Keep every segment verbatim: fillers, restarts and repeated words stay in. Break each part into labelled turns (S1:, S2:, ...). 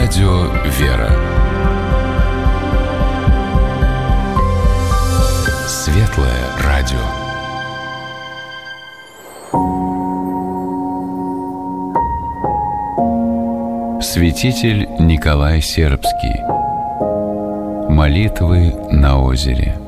S1: Радио «Вера». Светлое радио. Святитель Николай Сербский. Молитвы на озере.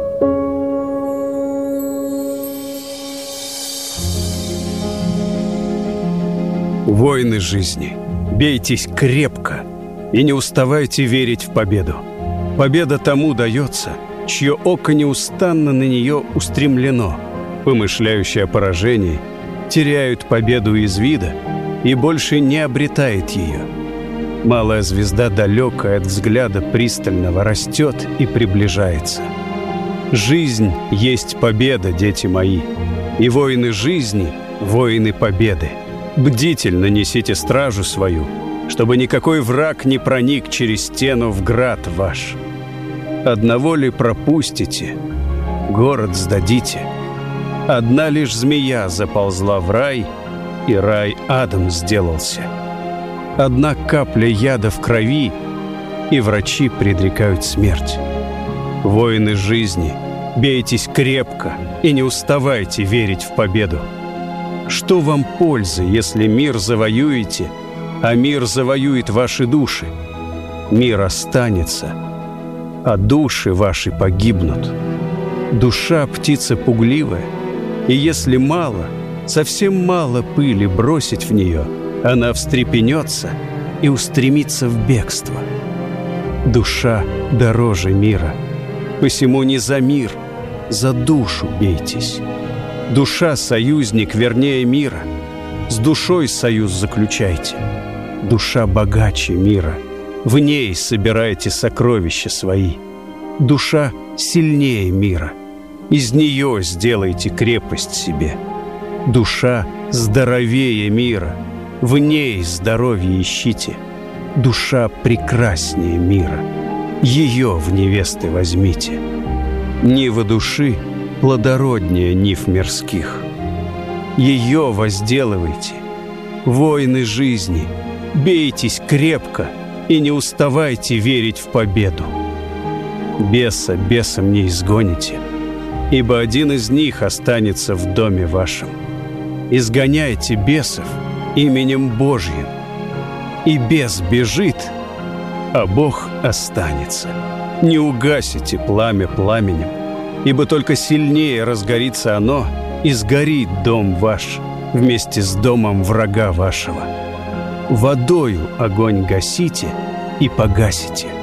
S2: Воины жизни, бейтесь крепко и не уставайте верить в победу. Победа тому дается, чье око неустанно на нее устремлено. Помышляющие о поражении теряют победу из вида и больше не обретает ее. Малая звезда, далекая от взгляда пристального, растет и приближается. Жизнь есть победа, дети мои, и воины жизни — воины победы. Бдительно несите стражу свою, чтобы никакой враг не проник через стену в град ваш. Одного ли пропустите, город сдадите. Одна лишь змея заползла в рай, и рай адом сделался. Одна капля яда в крови, и врачи предрекают смерть. Воины жизни, бейтесь крепко и не уставайте верить в победу. Что вам пользы, если мир завоюете, а мир завоюет ваши души? Мир останется, а души ваши погибнут. Душа — птица пугливая, и если мало, совсем мало пыли бросить в нее, она встрепенется и устремится в бегство. Душа дороже мира, посему не за мир, за душу бейтесь. Душа — союзник вернее мира. С душой союз заключайте. Душа богаче мира. В ней собирайте сокровища свои. Душа сильнее мира. Из нее сделайте крепость себе. Душа здоровее мира. В ней здоровье ищите. Душа прекраснее мира. Ее в невесты возьмите. Нива души плодороднее нив мирских. Ее возделывайте, воины жизни, бейтесь крепко и не уставайте верить в победу. Беса бесом не изгоните, ибо один из них останется в доме вашем. Изгоняйте бесов именем Божьим, и бес бежит, а Бог останется. Не угасите пламя пламенем, ибо только сильнее разгорится оно, и сгорит дом ваш вместе с домом врага вашего. Водою огонь гасите и погасите.